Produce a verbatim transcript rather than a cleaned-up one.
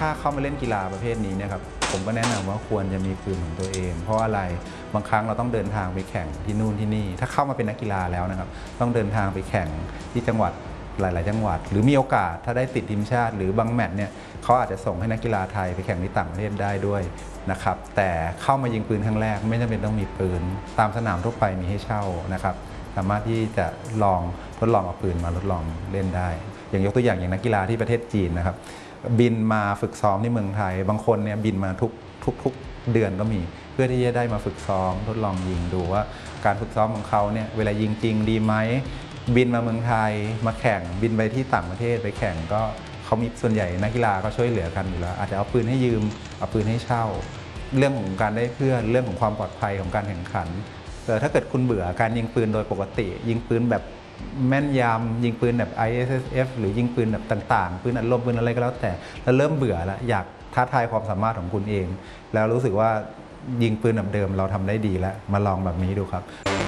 ถ้าเข้ามาเล่นกีฬาประเภทนี้เนี่ยครับผมก็แนะนำว่าควรจะมีปืนของตัวเองเพราะอะไรบางครั้งเราต้องเดินทางไปแข่งที่นู่นที่นี่ถ้าเข้ามาเป็นนักกีฬาแล้วนะครับต้องเดินทางไปแข่งที่จังหวัดหลายๆจังหวัดหรือมีโอกาสถ้าได้ติดทีมชาติหรือบางแมตช์เนี่ยเขาอาจจะส่งให้นักกีฬาไทยไปแข่งที่ต่างประเทศได้ด้วยนะครับแต่เข้ามายิงปืนครั้งแรกไม่จำเป็นต้องมีปืนตามสนามทั่วไปมีให้เช่านะครับสามารถที่จะลองทดลองเอาปืนมาทดลองเล่นได้อย่างยกตัวอย่างอย่างนักกีฬาที่ประเทศจีนนะครับบินมาฝึกซ้อมที่เมืองไทยบางคนเนี่ยบินมาทุกทุกทุกเดือนก็มีเพื่อที่จะได้มาฝึกซ้อมทดลองยิงดูว่าการฝึกซ้อมของเขาเนี่ยเวลายิงจริงดีไหมบินมาเมืองไทยมาแข่งบินไปที่ต่างประเทศไปแข่งก็เขามีส่วนใหญ่นักกีฬาก็ช่วยเหลือกันอยู่แล้วอาจจะเอาปืนให้ยืมเอาปืนให้เช่าเรื่องของการได้เพื่อนเรื่องของความปลอดภัยของการแข่งขันแต่ถ้าเกิดคุณเบื่อการยิงปืนโดยปกติยิงปืนแบบแม่นยำยิงปืนแบบ ไอ เอส เอส เอฟ หรือยิงปืนแบบต่างๆปืนอัดลมปืนอะไรก็แล้วแต่แล้วเริ่มเบื่อแล้วอยากท้าทายความสามารถของคุณเองแล้วรู้สึกว่ายิงปืนแบบเดิมเราทำได้ดีแล้วมาลองแบบนี้ดูครับ